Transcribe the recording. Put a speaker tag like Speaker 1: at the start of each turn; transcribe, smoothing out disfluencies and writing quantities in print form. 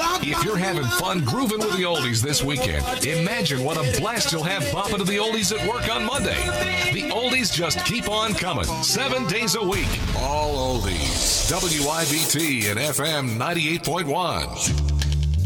Speaker 1: If you're having fun grooving with the oldies this weekend, imagine what a blast you'll have bopping to the oldies at work on Monday. The oldies just keep on coming, 7 days a week. All oldies. WIBT and FM 98.1.